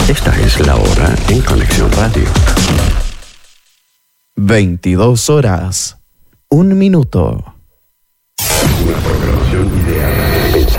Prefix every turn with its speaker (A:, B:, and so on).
A: Esta es la hora en Conexión Radio.
B: 22 horas, 1 minuto.
A: Una programación ideada, pensada